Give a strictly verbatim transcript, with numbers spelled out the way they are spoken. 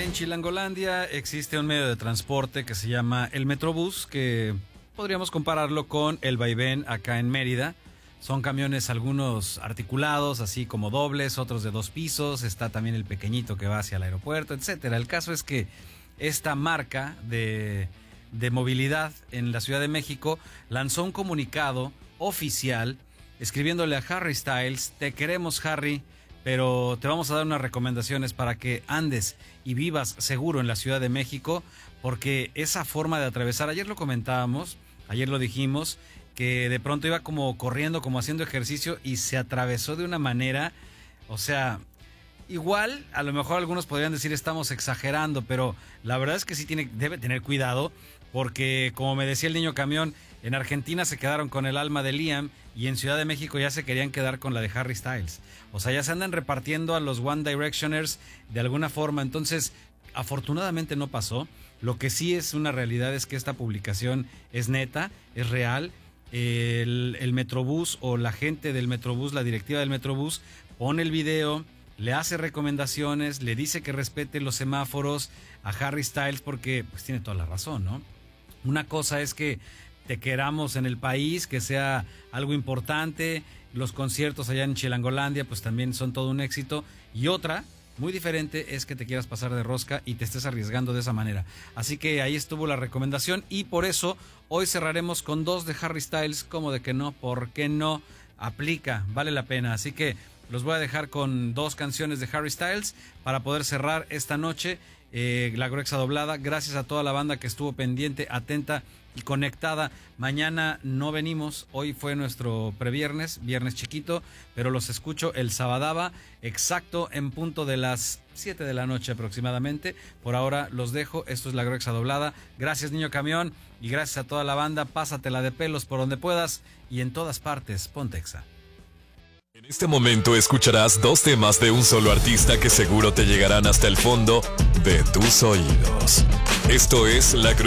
en Chilangolandia existe un medio de transporte que se llama el Metrobús, que podríamos compararlo con el Vaivén acá en Mérida. Son camiones algunos articulados, así como dobles, otros de dos pisos, está también el pequeñito que va hacia el aeropuerto, etcétera. El caso es que esta marca de, de movilidad en la Ciudad de México lanzó un comunicado oficial escribiéndole a Harry Styles: te queremos, Harry, pero te vamos a dar unas recomendaciones para que andes y vivas seguro en la Ciudad de México, porque esa forma de atravesar, ayer lo comentábamos, ayer lo dijimos, que de pronto iba como corriendo, como haciendo ejercicio y se atravesó de una manera, o sea, igual a lo mejor algunos podrían decir estamos exagerando, pero la verdad es que sí tiene, debe tener cuidado, porque como me decía el niño camión, en Argentina se quedaron con el alma de Liam y en Ciudad de México ya se querían quedar con la de Harry Styles. O sea, ya se andan repartiendo a los One Directioners de alguna forma. Entonces, afortunadamente no pasó. Lo que sí es una realidad es que esta publicación es neta, es real. El, el Metrobús o la gente del Metrobús, la directiva del Metrobús, pone el video, le hace recomendaciones, le dice que respete los semáforos a Harry Styles, porque pues tiene toda la razón, ¿no? Una cosa es que te queramos en el país, que sea algo importante, los conciertos allá en Chilangolandia pues también son todo un éxito, y otra muy diferente es que te quieras pasar de rosca y te estés arriesgando de esa manera. Así que ahí estuvo la recomendación, y por eso hoy cerraremos con dos de Harry Styles. Como de que no, ¿por qué no? Aplica, vale la pena. Así que los voy a dejar con dos canciones de Harry Styles para poder cerrar esta noche eh, La Gruesa Doblada. Gracias a toda la banda que estuvo pendiente, atenta y conectada. Mañana no venimos, hoy fue nuestro previernes, viernes chiquito, pero los escucho el sabadaba, exacto en punto de las siete de la noche aproximadamente. Por ahora los dejo, esto es La Gruesa Doblada. Gracias, niño camión, y gracias a toda la banda. Pásatela de pelos por donde puedas y en todas partes, ponte Exa. En este momento escucharás dos temas de un solo artista que seguro te llegarán hasta el fondo de tus oídos. Esto es La Gruesa